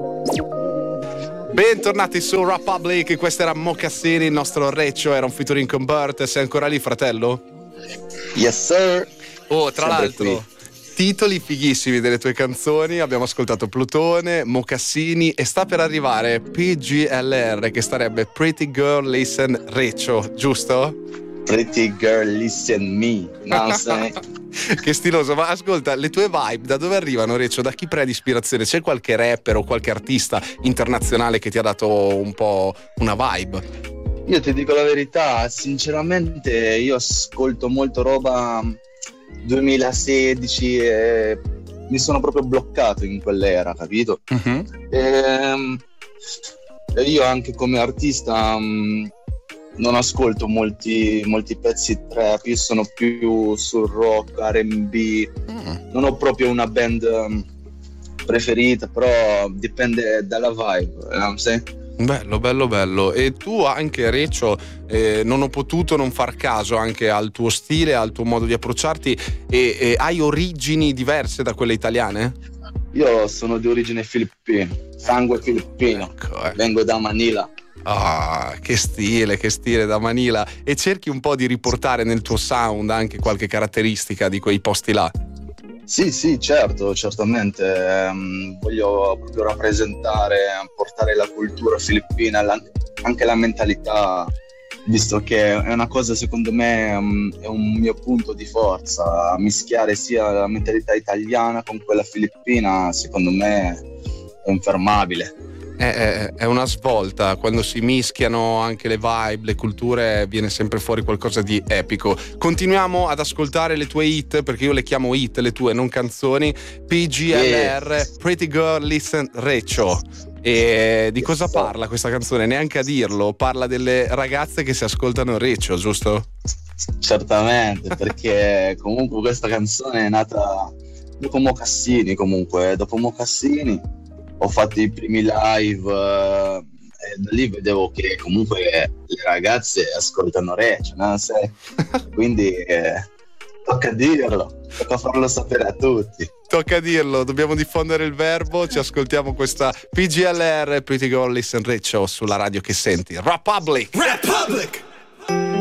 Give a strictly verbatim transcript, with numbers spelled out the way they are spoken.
Bentornati su Republic, questo era Mocassini, il nostro Reccio, era un featuring con Burt. Sei ancora lì, fratello? Yes sir. Oh, tra Sempre l'altro qui. Titoli fighissimi delle tue canzoni. Abbiamo ascoltato Plutone, Mocassini e sta per arrivare P G L R, che starebbe Pretty Girl Listen Reccio, giusto? Pretty Girl Listen Me. No, sai? Che stiloso. Ma ascolta, le tue vibe da dove arrivano, Reccio? Da chi prendi ispirazione? C'è qualche rapper o qualche artista internazionale che ti ha dato un po' una vibe? Io ti dico la verità, sinceramente io ascolto molto roba duemilasedici e mi sono proprio bloccato in quell'era, capito? Uh-huh. E, e io anche come artista mh, non ascolto molti, molti pezzi trap, io sono più sul rock, R and B, mm. non ho proprio una band um, preferita, però dipende dalla vibe, no? Sì? Bello, bello, bello. E tu anche, Reccio, eh, non ho potuto non far caso anche al tuo stile, al tuo modo di approcciarti, e, e hai origini diverse da quelle italiane? Io sono di origine filippina, sangue filippino, ecco, ecco. Vengo da Manila. Ah, che stile, che stile da Manila. E cerchi un po' di riportare nel tuo sound anche qualche caratteristica di quei posti là? Sì, sì, certo, certamente. Um, voglio proprio rappresentare, portare la cultura filippina, la, anche la mentalità, visto che è una cosa, secondo me, um, è un mio punto di forza. Mischiare sia la mentalità italiana con quella filippina, secondo me, è infermabile. È, è una svolta, quando si mischiano anche le vibe, le culture, viene sempre fuori qualcosa di epico. Continuiamo ad ascoltare le tue hit, perché io le chiamo hit, le tue, non canzoni. P G L R, yes. Pretty Girl Listen Reccio. E di cosa parla questa canzone? Neanche a dirlo, parla delle ragazze che si ascoltano Reccio, giusto? Certamente, perché comunque questa canzone è nata dopo Mocassini, comunque, dopo Mocassini ho fatto i primi live uh, e da lì vedevo che comunque le ragazze ascoltano Reccio, no? Se, quindi eh, tocca dirlo, tocca farlo sapere a tutti. Tocca dirlo, dobbiamo diffondere il verbo. Ci ascoltiamo questa P G L R, Pretty Girl Listen Reccio, sulla radio che senti. Republic! Republic!